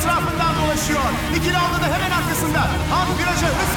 etrafından dolaşıyor. İkili aldı da hemen arkasında. Halk viraja hız